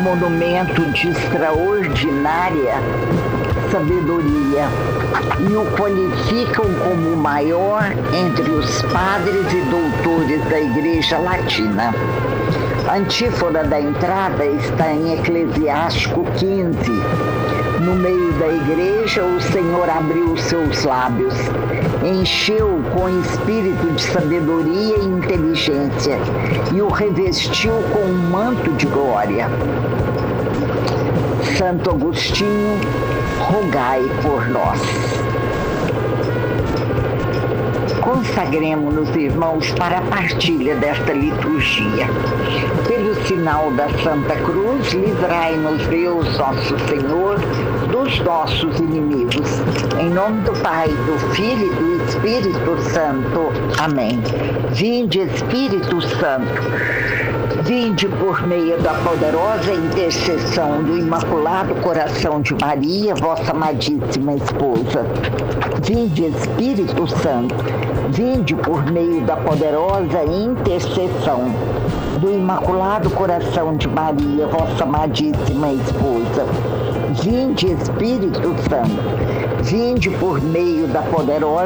monumento de extraordinária sabedoria e o qualificam como o maior entre os padres e doutores da Igreja Latina. A antífona da entrada está em Eclesiástico 15. No meio da igreja, o Senhor abriu os seus lábios, encheu com espírito de sabedoria e inteligência e o revestiu com um manto de glória. Santo Agostinho, rogai por nós. Consagremo-nos, irmãos, para a partilha desta liturgia. Pelo sinal da Santa Cruz, livrai-nos, Deus nosso Senhor, dos nossos inimigos. Em nome do Pai, do Filho e do Espírito Santo. Amém. Vinde, Espírito Santo, vinde por meio da poderosa intercessão do Imaculado Coração de Maria, vossa amadíssima esposa. Vinde, Espírito Santo, vinde por meio da poderosa intercessão do Imaculado Coração de Maria, vossa amadíssima esposa. Vinde, Espírito Santo, vinde por meio da poderosa